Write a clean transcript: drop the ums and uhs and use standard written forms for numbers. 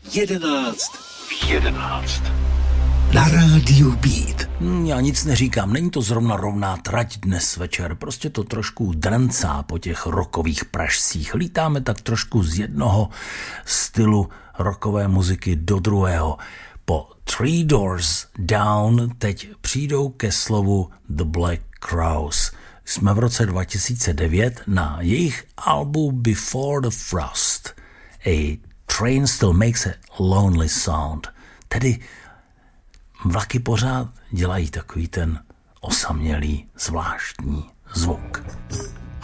11 v 11. Na rádiu Beat. Já nic neříkám, není to zrovna rovná trať dnes večer, prostě to trošku drncá po těch rockových pražcích. Lítáme tak trošku z jednoho stylu rockové muziky do druhého. Po Three Doors Down teď přijdou ke slovu The Black Crowes. Jsme v roce 2009 na jejich albu Before the Frost. A Train Still Makes a Lonely Sound. Tedy vlaky pořád dělají takový ten osamělý, zvláštní zvuk.